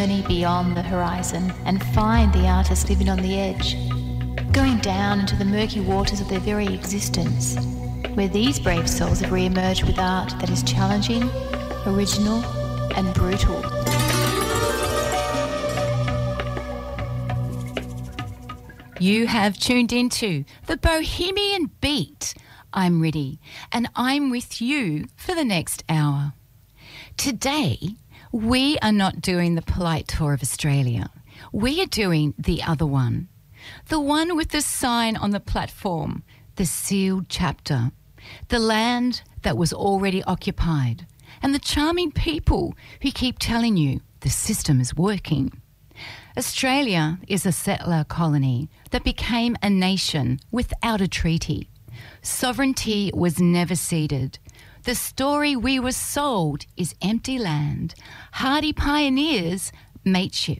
journey beyond the horizon and find the artist living on the edge, going down into the murky waters of their very existence, where these brave souls have re-emerged with art that is challenging, original and brutal. You have tuned into the Bohemian Beat. I'm Riddy, and I'm with you for the next hour. Today, we are not doing the polite tour of Australia. We are doing the other one. The one with the sign on the platform, the sealed chapter, the land that was already occupied, and the charming people who keep telling you the system is working. Australia is a settler colony that became a nation without a treaty. Sovereignty was never ceded. The story we were sold is empty land, hardy pioneers, mateship.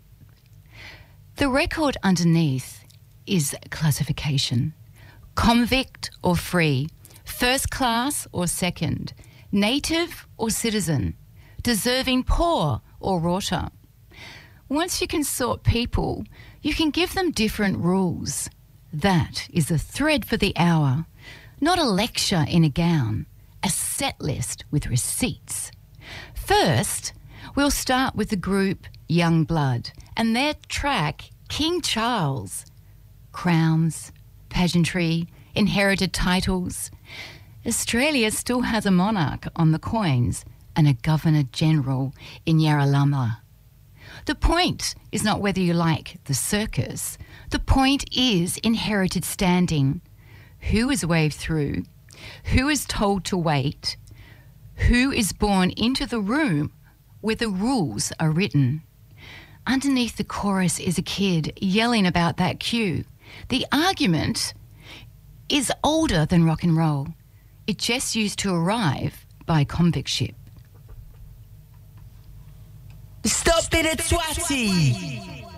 The record underneath is classification. Convict or free, first class or second, native or citizen, deserving poor or rorter. Once you can sort people, you can give them different rules. That is the thread for the hour, not a lecture in a gown, a set list with receipts. First, we'll start with the group Young Blood and their track King Charles. Crowns, pageantry, inherited titles. Australia still has a monarch on the coins and a Governor-General in Yarralumla. The point is not whether you like the circus. The point is inherited standing. Who is waved through? Who is told to wait? Who is born into the room where the rules are written? Underneath the chorus is a kid yelling about that cue. The argument is older than rock and roll. It just used to arrive by convict ship. Stop it, Swati!